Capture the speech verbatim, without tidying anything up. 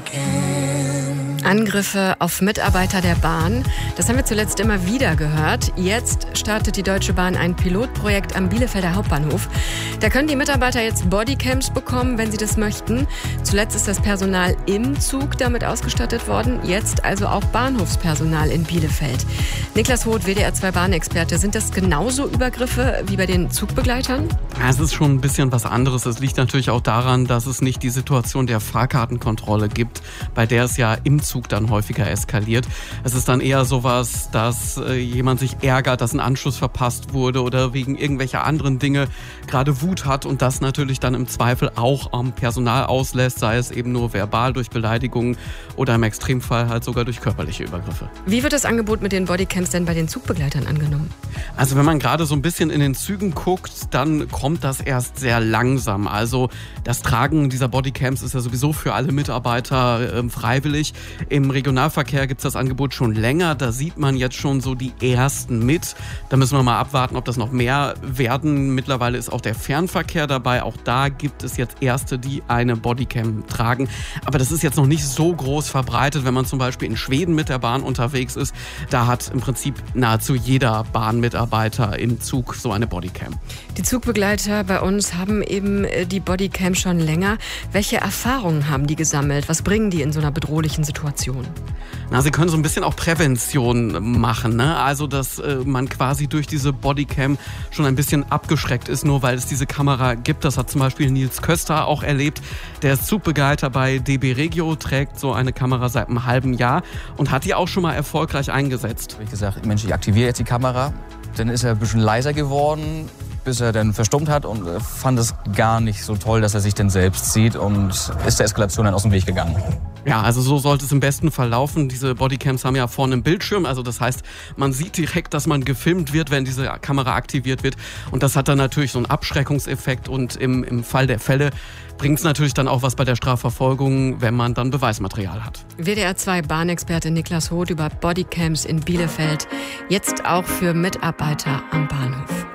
Angriffe auf Mitarbeiter der Bahn, das haben wir zuletzt immer wieder gehört. Jetzt startet die Deutsche Bahn ein Pilotprojekt am Bielefelder Hauptbahnhof. Da können die Mitarbeiter jetzt Bodycams bekommen, wenn sie das möchten. Zuletzt ist das Personal im Zug damit ausgestattet worden, jetzt also auch Bahnhofspersonal in Bielefeld. Niklas Roth, W D R zwei Bahnexperte, sind das genauso Übergriffe wie bei den Zugbegleitern? Ja, es ist schon ein bisschen was anderes. Es liegt natürlich auch daran, dass es nicht die Situation der Fahrkartenkontrolle gibt, bei der es ja im Zug dann häufiger eskaliert. Es ist dann eher sowas, dass äh, jemand sich ärgert, dass ein Anschluss verpasst wurde oder wegen irgendwelcher anderen Dinge gerade Wut hat und das natürlich dann im Zweifel auch am Personal auslässt, sei es eben nur verbal durch Beleidigungen oder im Extremfall halt sogar durch körperliche Übergriffe. Wie wird das Angebot mit den Bodycams denn bei den Zugbegleitern angenommen? Also wenn man gerade so ein bisschen in den Zügen guckt, dann kommt das erst sehr langsam. Also das Tragen dieser Bodycams ist ja sowieso für alle Mitarbeiter äh, freiwillig. Im Regionalverkehr gibt es das Angebot schon länger. Da sieht man jetzt schon so die ersten mit. Da müssen wir mal abwarten, ob das noch mehr werden. Mittlerweile ist auch der Fernverkehr dabei. Auch da gibt es jetzt Erste, die eine Bodycam tragen. Aber das ist jetzt noch nicht so groß verbreitet. Wenn man zum Beispiel in Schweden mit der Bahn unterwegs ist, da hat im Prinzip nahezu jeder Bahnmitarbeiter im Zug so eine Bodycam. Die Zugbegleiter bei uns haben eben die Bodycam schon länger. Welche Erfahrungen haben die gesammelt? Was bringen die in so einer bedrohlichen Situation? Na, sie können so ein bisschen auch Prävention machen, ne? Also, dass äh, man quasi durch diese Bodycam schon ein bisschen abgeschreckt ist, nur weil es diese Kamera gibt. Das hat zum Beispiel Nils Köster auch erlebt. Der ist Zugbegleiter bei D B Regio, trägt so eine Kamera seit einem halben Jahr und hat die auch schon mal erfolgreich eingesetzt. Ich gesagt, Mensch, ich aktiviere jetzt die Kamera. Dann ist er ein bisschen leiser geworden, bis er dann verstummt hat und fand es gar nicht so toll, dass er sich dann selbst sieht und ist der Eskalation dann aus dem Weg gegangen. Ja, also so sollte es im besten Fall laufen. Diese Bodycams haben ja vorne einen Bildschirm, also das heißt, man sieht direkt, dass man gefilmt wird, wenn diese Kamera aktiviert wird. Und das hat dann natürlich so einen Abschreckungseffekt und im, im Fall der Fälle bringt es natürlich dann auch was bei der Strafverfolgung, wenn man dann Beweismaterial hat. W D R zwei Bahnexperte Niklas Roth über Bodycams in Bielefeld, jetzt auch für Mitarbeiter am Bahnhof.